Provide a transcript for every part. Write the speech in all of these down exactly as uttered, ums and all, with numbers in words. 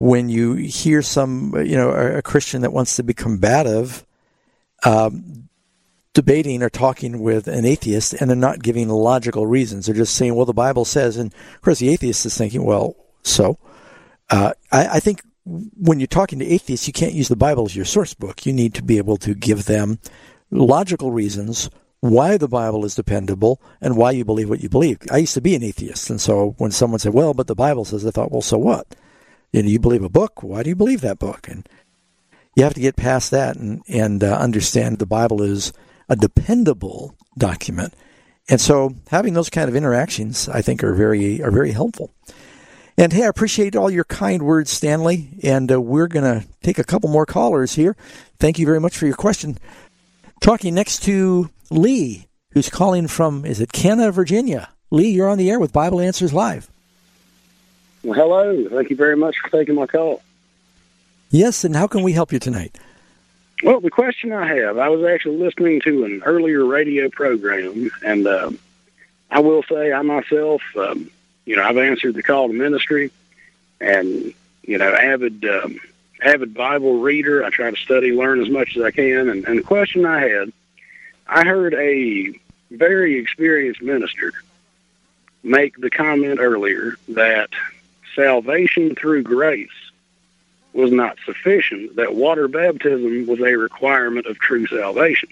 when you hear some, you know, a, a Christian that wants to be combative, um, debating or talking with an atheist, and they're not giving logical reasons. They're just saying, well, the Bible says, and of course the atheist is thinking, well, so. Uh, I, I think when you're talking to atheists, you can't use the Bible as your source book. You need to be able to give them logical reasons why the Bible is dependable and why you believe what you believe. I used to be an atheist, and so when someone said, well, but the Bible says, I thought, well, so what? You know, you believe a book. Why do you believe that book? And you have to get past that and, and uh, understand the Bible is a dependable document. And so having those kind of interactions, I think, are very are very helpful. And, hey, I appreciate all your kind words, Stanley, and uh, we're going to take a couple more callers here. Thank you very much for your question. Talking next to Lee, who's calling from, is it Canna, Virginia? Lee, you're on the air with Bible Answers Live. Well, hello. Thank you very much for taking my call. Yes, and how can we help you tonight? Well, the question I have, I was actually listening to an earlier radio program, and uh, I will say I myself... Um, You know, I've answered the call to ministry, and, you know, avid um, avid Bible reader. I try to study, learn as much as I can. And, and the question I had, I heard a very experienced minister make the comment earlier that salvation through grace was not sufficient, that water baptism was a requirement of true salvation.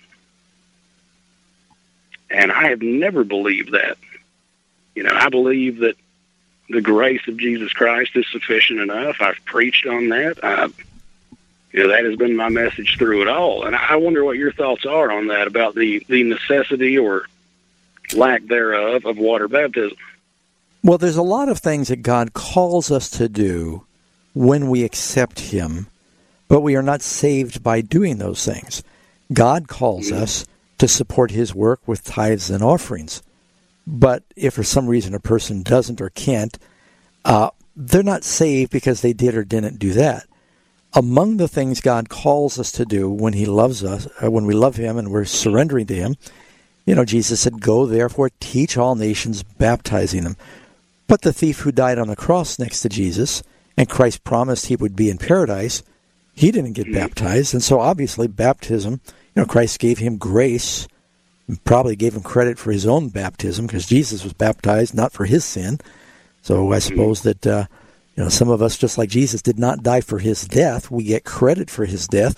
And I have never believed that. You know, I believe that the grace of Jesus Christ is sufficient enough. I've preached on that. I, you know, that has been my message through it all. And I wonder what your thoughts are on that, about the, the necessity or lack thereof of water baptism. Well, there's a lot of things that God calls us to do when we accept Him, but we are not saved by doing those things. God calls mm-hmm. us to support His work with tithes and offerings. But if for some reason a person doesn't or can't, uh, they're not saved because they did or didn't do that. Among the things God calls us to do when He loves us, uh, when we love Him and we're surrendering to Him, you know, Jesus said, go therefore, teach all nations, baptizing them. But the thief who died on the cross next to Jesus, and Christ promised he would be in paradise, he didn't get baptized. And so obviously baptism, you know, Christ gave him grace, probably gave him credit for his own baptism, because Jesus was baptized not for his sin. So I suppose that, uh, you know, some of us, just like Jesus did not die for his death, we get credit for his death.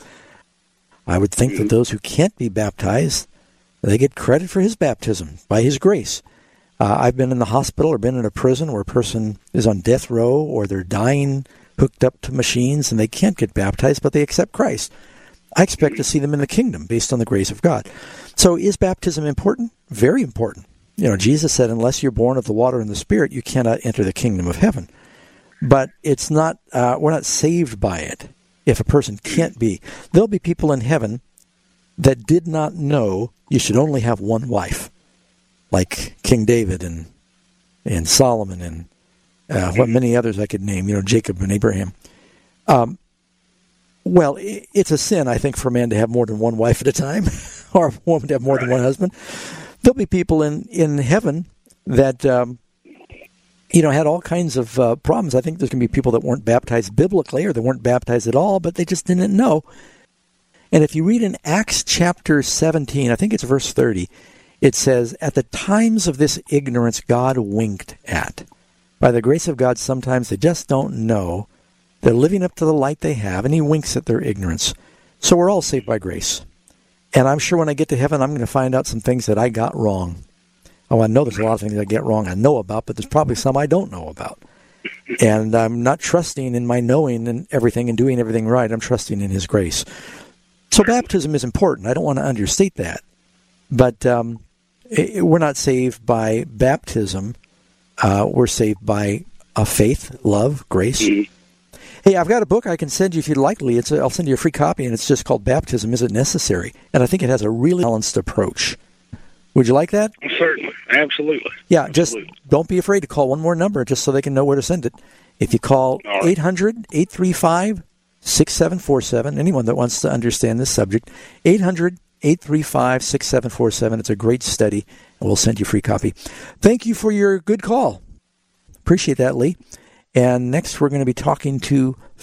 I would think that those who can't be baptized, they get credit for his baptism by his grace. Uh, I've been in the hospital or been in a prison where a person is on death row or they're dying, hooked up to machines, and they can't get baptized, but they accept Christ. I expect to see them in the kingdom based on the grace of God. So is baptism important? Very important. You know, Jesus said, unless you're born of the water and the Spirit, you cannot enter the kingdom of heaven. But it's not, uh, we're not saved by it if a person can't be. There'll be people in heaven that did not know you should only have one wife, like King David and and Solomon and uh, what many others I could name, you know, Jacob and Abraham. Um, well, it's a sin, I think, for a man to have more than one wife at a time, or a woman to have more right. than one husband. There'll be people in, in heaven that, um, you know, had all kinds of uh, problems. I think there's going to be people that weren't baptized biblically or they weren't baptized at all, but they just didn't know. And if you read in Acts chapter seventeen, I think it's verse thirty, it says, at the times of this ignorance God winked at. By the grace of God, sometimes they just don't know. They're living up to the light they have, and he winks at their ignorance. So we're all saved by grace. And I'm sure when I get to heaven, I'm going to find out some things that I got wrong. Oh, I know there's a lot of things I get wrong I know about, but there's probably some I don't know about. And I'm not trusting in my knowing and everything and doing everything right. I'm trusting in his grace. So baptism is important. I don't want to understate that. But um, it, we're not saved by baptism. Uh, we're saved by a faith, love, grace. Hey, I've got a book I can send you if you'd like, Lee. It's a, I'll send you a free copy, and it's just called Baptism, Is It Necessary? And I think it has a really balanced approach. Would you like that? Certainly. Absolutely. Yeah, Absolutely. Just don't be afraid to call one more number just so they can know where to send it. If you call right. eight hundred, eight three five, six seven four seven, anyone that wants to understand this subject, eight hundred, eight three five, six seven four seven. It's a great study, and we'll send you a free copy. Thank you for your good call. Appreciate that, Lee. And next we're going to be talking to